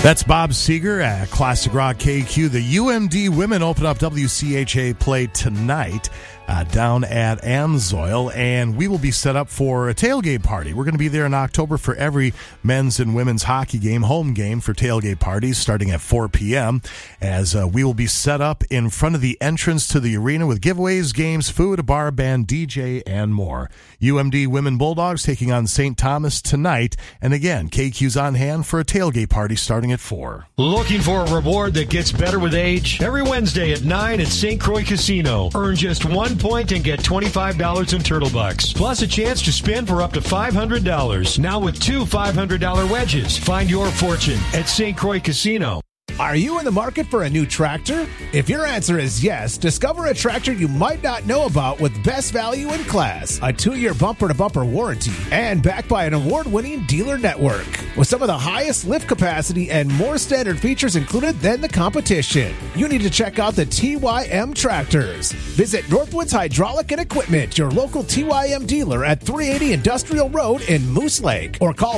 That's Bob Seger at Classic Rock KQ. The UMD women open up WCHA play tonight down at Amsoil, and we will be set up for a tailgate party. We're going to be there in October for every men's and women's hockey game, home game for tailgate parties starting at 4 p.m. as we will be set up in front of the entrance to the arena with giveaways, games, food, a bar, band, DJ, and more. UMD Women Bulldogs taking on St. Thomas tonight, and again, KQ's on hand for a tailgate party starting at 4. Looking for a reward that gets better with age? Every Wednesday at 9 at St. Croix Casino. Earn just 1 point and get $25 in Turtle Bucks, plus a chance to spin for up to $500. Now with 2 $500 wedges. Find your fortune at St. Croix Casino. Are you in the market for a new tractor? If your answer is yes, discover a tractor you might not know about with best value in class, a 2-year bumper-to-bumper warranty, and backed by an award-winning dealer network with some of the highest lift capacity and more standard features included than the competition. You need to check out the TYM tractors. Visit Northwoods Hydraulic and Equipment, your local TYM dealer at 380 Industrial Road in Moose Lake, or call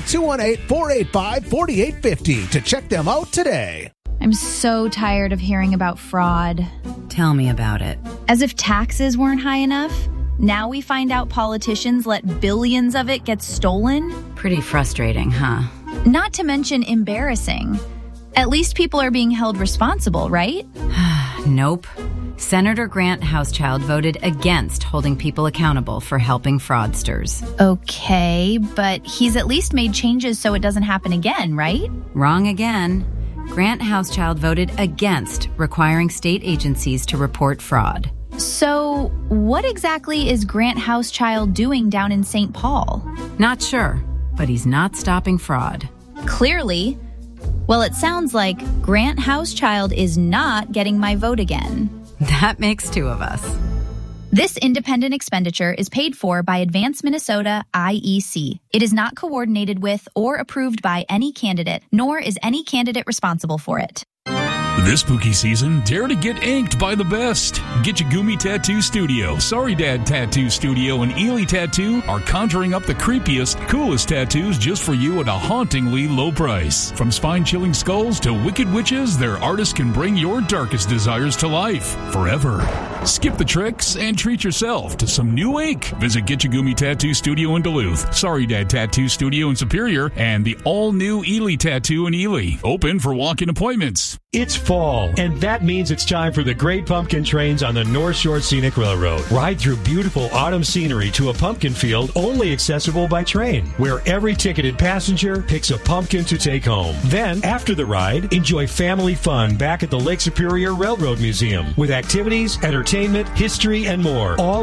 218-485-4850 to check them out today. I'm so tired of hearing about fraud. Tell me about it. As if taxes weren't high enough, now we find out politicians let billions of it get stolen. Pretty frustrating, huh? Not to mention embarrassing. At least people are being held responsible, right? Nope. Senator Grant Housechild voted against holding people accountable for helping fraudsters. Okay, but he's at least made changes so it doesn't happen again, right? Wrong again. Grant Housechild voted against requiring state agencies to report fraud. So, what exactly is Grant Housechild doing down in St. Paul? Not sure, but he's not stopping fraud. Clearly. Well, it sounds like Grant Housechild is not getting my vote again. That makes 2 of us. This independent expenditure is paid for by Advance Minnesota IEC. It is not coordinated with or approved by any candidate, nor is any candidate responsible for it. This spooky season, dare to get inked by the best. Get Your Gumi Tattoo Studio, Sorry Dad Tattoo Studio, and Ely Tattoo are conjuring up the creepiest, coolest tattoos just for you at a hauntingly low price. From spine-chilling skulls to wicked witches, their artists can bring your darkest desires to life forever. Skip the tricks and treat yourself to some new ink. Visit Get Your Gumi Tattoo Studio in Duluth, Sorry Dad Tattoo Studio in Superior, and the all-new Ely Tattoo in Ely. Open for walk-in appointments. It's fall, and that means it's time for the Great Pumpkin Trains on the North Shore Scenic Railroad. Ride through beautiful autumn scenery to a pumpkin field only accessible by train, where every ticketed passenger picks a pumpkin to take home. Then, after the ride, enjoy family fun back at the Lake Superior Railroad Museum with activities, entertainment, history, and more, all